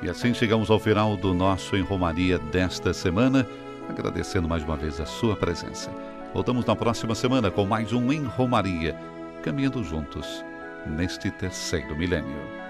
E assim chegamos ao final do nosso Em Romaria desta semana, agradecendo mais uma vez a sua presença. Voltamos na próxima semana com mais um Em Romaria, caminhando juntos neste terceiro milênio.